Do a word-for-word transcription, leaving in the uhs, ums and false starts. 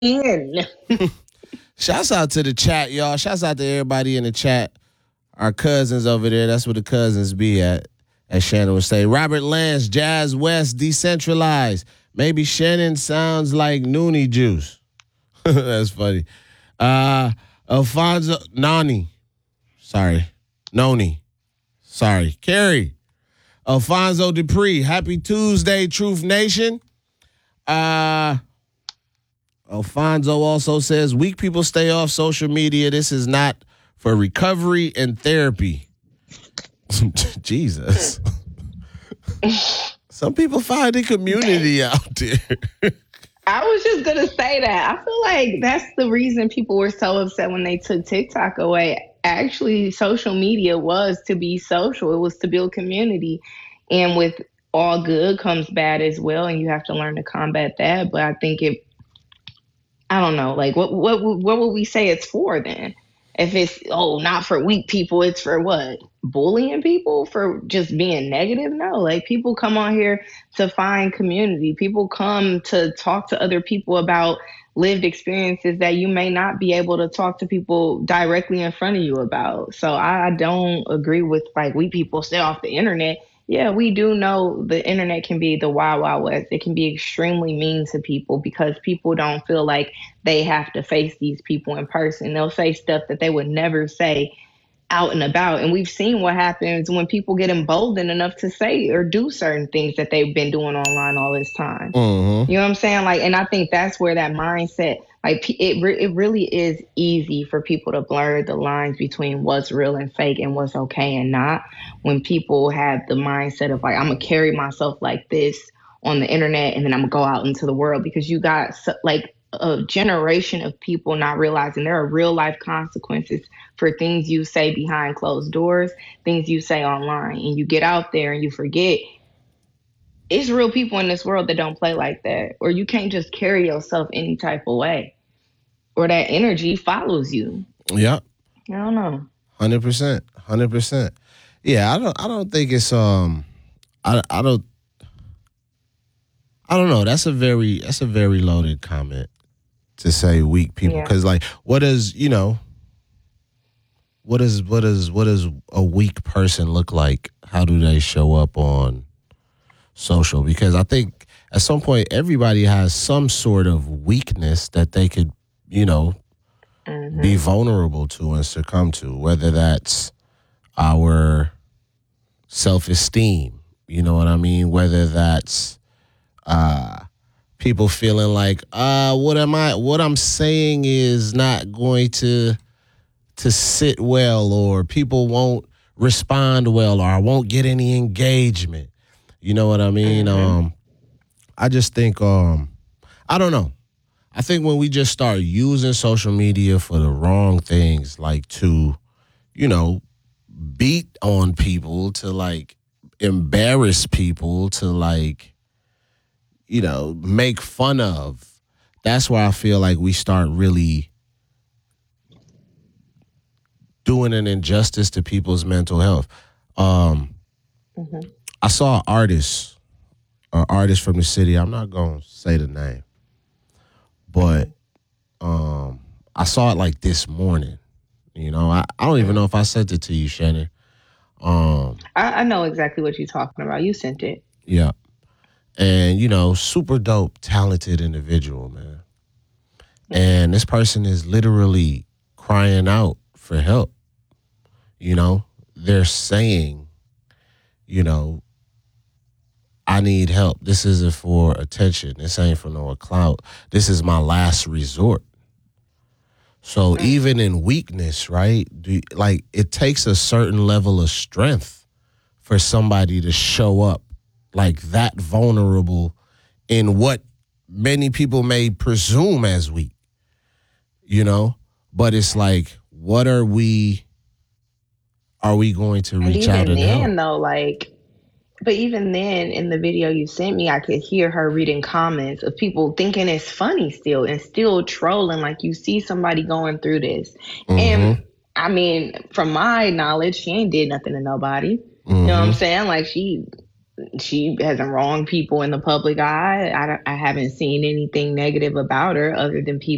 in. Shouts out to the chat, y'all. Shouts out to everybody in the chat. Our cousins over there. That's where the cousins be at, as Shannon would say. Robert Lance, Jazz West, Decentralized. Maybe Shannon sounds like Noonie Juice. That's funny. Uh, Alfonso, Nani. Sorry. Noni. Sorry. Carrie. Alfonso Dupree. Happy Tuesday, Truth Nation. Uh, Alfonso also says, weak people stay off social media. This is not for recovery and therapy. Jesus. Some people find a community out there. I was just going to say that. I feel like that's the reason people were so upset when they took TikTok away. Actually, social media was to be social. It was to build community. And with all good comes bad as well. And you have to learn to combat that. But I think it, I don't know, like what, what, what would we say it's for then? If it's, oh, not for weak people, it's for what? Bullying people for just being negative? No, like people come on here to find community. People come to talk to other people about lived experiences that you may not be able to talk to people directly in front of you about. So I don't agree with like we people stay off the internet. Yeah, we do know the internet can be the wild, wild west. It can be extremely mean to people because people don't feel like they have to face these people in person. They'll say stuff that they would never say out and about. And we've seen what happens when people get emboldened enough to say or do certain things that they've been doing online all this time. Mm-hmm. You know what I'm saying? Like, and I think that's where that mindset, like it, re- it really is easy for people to blur the lines between what's real and fake and what's okay and not. When people have the mindset of like, I'm gonna carry myself like this on the internet and then I'm gonna go out into the world, because you got like a generation of people not realizing there are real life consequences for things you say behind closed doors, things you say online, and you get out there and you forget it's real people in this world that don't play like that, or you can't just carry yourself any type of way, or that energy follows you. Yeah. I don't know. one hundred percent. one hundred percent. Yeah, I don't I don't think it's um I I don't I don't know. That's a very that's a very loaded comment to say weak people, Yeah. because like what does, you know, what is what is what does a weak person look like? How do they show up on social? Because I think at some point everybody has some sort of weakness that they could, you know, Mm-hmm. be vulnerable to and succumb to, whether that's our self-esteem, you know what I mean? Whether that's uh, people feeling like, uh, what am I, what I'm saying is not going to to sit well, or people won't respond well, or I won't get any engagement. You know what I mean? Mm-hmm. Um, I just think, um, I don't know. I think when we just start using social media for the wrong things, like to, you know, beat on people, to like embarrass people, to like, you know, make fun of, that's where I feel like we start really doing an injustice to people's mental health. Um, Mm-hmm. I saw an artist, an artist from the city. I'm not going to say the name, but um, I saw it like this morning. You know, I, I don't even know if I sent it to you, Shannon. Um, I, I know exactly what you're talking about. You sent it. yeah. And, you know, super dope, talented individual, man. And this person is literally crying out for help. You know, they're saying, you know, I need help. This isn't for attention. This ain't for no clout. This is my last resort. So Mm. even in weakness, right? Do, like it takes a certain level of strength for somebody to show up like that vulnerable in what many people may presume as weak, you know? But it's like, what are we, are we going to And reach out even and help? then, though, like, but even then, in the video you sent me, I could hear her reading comments of people thinking it's funny still and still trolling. Like, you see somebody going through this. Mm-hmm. And, I mean, from my knowledge, she ain't did nothing to nobody. Mm-hmm. You know what I'm saying? Like, she she hasn't wronged people in the public eye. I, I haven't seen anything negative about her other than people